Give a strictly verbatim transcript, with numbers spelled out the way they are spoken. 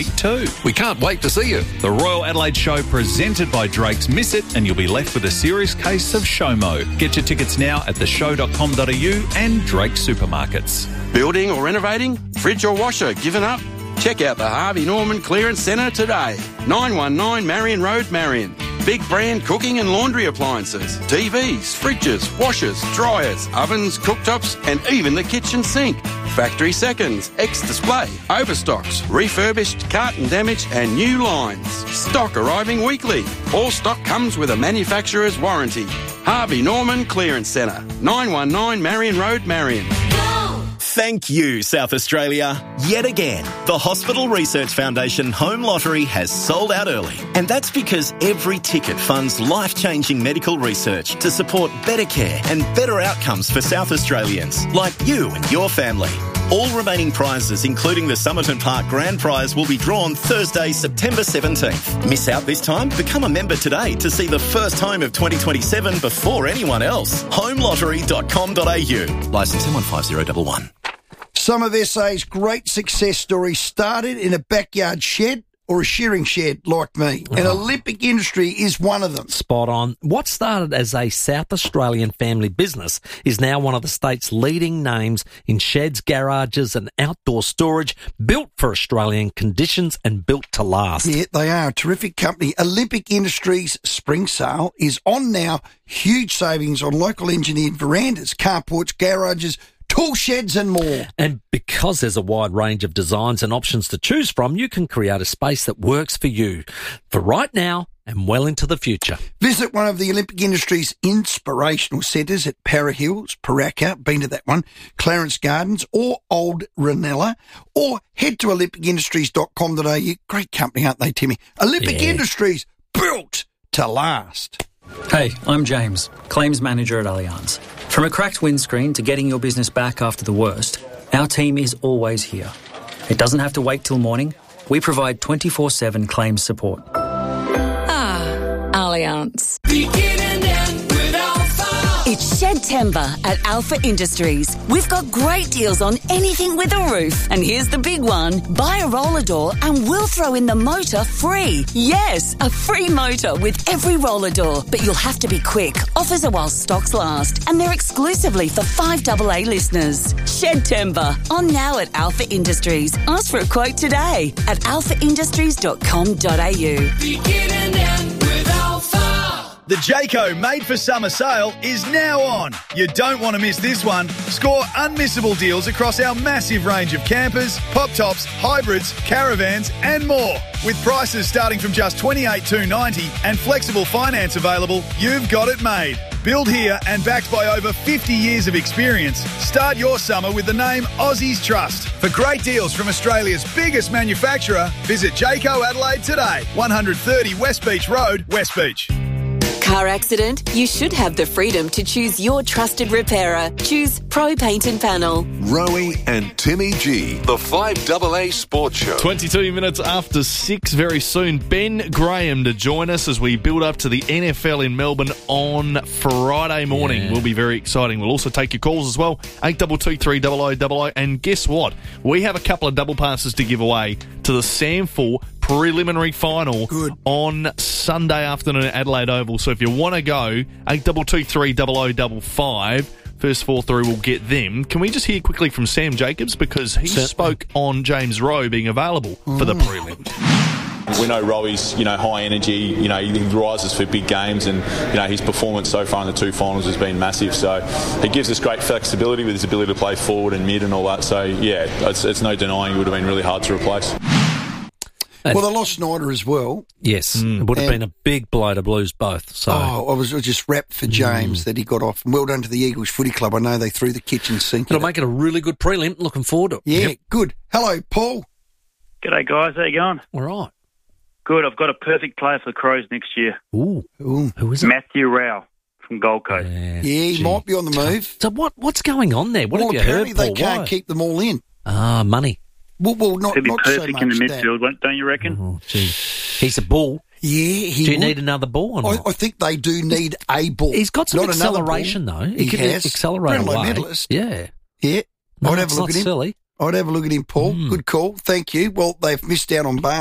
too. We can't wait to see you. The Royal Adelaide Show presented by Drake's. Miss it and you'll be left with a serious case of showmo. Get your tickets now at the show dot com dot a u and Drake Supermarkets. Building or renovating? Fridge or washer given up? Check out the Harvey Norman Clearance Centre today. nine one nine Marion Road, Marion. Big brand cooking and laundry appliances, T Vs, fridges, washers, dryers, ovens, cooktops and even the kitchen sink. Factory seconds, ex-display, overstocks, refurbished, carton damage and new lines. Stock arriving weekly. All stock comes with a manufacturer's warranty. Harvey Norman Clearance Centre, nine one nine Marion Road, Marion. Thank you, South Australia. Yet again, the Hospital Research Foundation Home Lottery has sold out early. And that's because every ticket funds life-changing medical research to support better care and better outcomes for South Australians, like you and your family. All remaining prizes, including the Somerton Park Grand Prize, will be drawn Thursday, September seventeenth. Miss out this time? Become a member today to see the first home of twenty twenty-seven before anyone else. home lottery dot com dot a u. Licence M one five zero one one. Some of S A's great success stories started in a backyard shed or a shearing shed like me. And Oh. Olympic Industry is one of them. Spot on. What started as a South Australian family business is now one of the state's leading names in sheds, garages and outdoor storage, built for Australian conditions and built to last. Yeah, they are a terrific company. Olympic Industries spring sale is on now. Huge savings on local engineered verandas, carports, garages, tool sheds and more. And because there's a wide range of designs and options to choose from, you can create a space that works for you for right now and well into the future. Visit one of the Olympic Industries inspirational centres at Para Hills, Paraka, been to that one, Clarence Gardens or Old Ranella, or head to olympic industries dot com dot a u. Great company, aren't they, Timmy? Olympic Yeah. Industries, built to last. Hey, I'm James, Claims Manager at Allianz. From a cracked windscreen to getting your business back after the worst, our team is always here. It doesn't have to wait till morning. We provide twenty-four seven claims support. Ah, Allianz. It's Shedtember at Alpha Industries. We've got great deals on anything with a roof. And here's the big one. Buy a roller door and we'll throw in the motor free. Yes, a free motor with every roller door. But you'll have to be quick. Offers are while stocks last. And they're exclusively for five double A listeners. Shedtember. On now at Alpha Industries. Ask for a quote today at alpha industries dot com dot a u. The Jayco Made for Summer sale is now on. You don't want to miss this one. Score unmissable deals across our massive range of campers, pop tops, hybrids, caravans and more. With prices starting from just twenty-eight thousand two hundred ninety dollars and flexible finance available, you've got it made. Built here and backed by over fifty years of experience, start your summer with the name Aussies Trust. For great deals from Australia's biggest manufacturer, visit Jayco Adelaide today. one thirty West Beach Road, West Beach. Car accident? You should have the freedom to choose your trusted repairer. Choose Pro Paint and Panel. Rowie and Timmy G, the five double A Sports Show. twenty-two minutes after six, very soon, Ben Graham to join us as we build up to the N F L in Melbourne on Friday morning. Yeah. Will be very exciting. We'll also take your calls as well, eight two two three double oh double oh. And guess what? We have a couple of double passes to give away to the Samful preliminary final Good. on Sunday afternoon at Adelaide Oval. So if you want to go, eight two two three double oh double five. First four through will get them. Can we just hear quickly from Sam Jacobs? Because he Certainly. spoke on James Rowe being available for the prelim. We know Rowie's, you know, high energy, you know, he rises for big games and, you know, his performance so far in the two finals has been massive. So he gives us great flexibility with his ability to play forward and mid and all that. So, yeah, it's, it's no denying it would have been really hard to replace. And- Well, they lost Snyder as well. Yes, it would have And- been a big blow to Blues both. So Oh, I was, I was just wrapped for James that he got off. And well done to the Eagles Footy Club. I know they threw the kitchen sink. it'll at it. make it a really good prelim. Looking forward to it. Yeah, good. Hello, Paul. G'day, guys. How you going? All right. Good. I've got a perfect player for the Crows next year. Ooh, Ooh. who is it? Matthew Rao from Gold Coast. Yeah, Yeah, he gee. might be on the move. So what? What's going on there? What well, have you apparently heard, they Paul? can't Why? keep them all in. Ah, money. Well, well not, He'd be not so perfect much in the that. midfield, won't- don't you reckon? Oh, gee. He's a bull. Yeah, he Do you would. need another ball or I, not? I think they do need a ball. He's got some not another acceleration, ball. though. He, He can has. accelerate Brownlow away. medalist. Yeah. Yeah, No, I'd have it's a look not at him. silly. I'd have a look at him, Paul. Good call. Thank you. Well, they've missed out on Bar.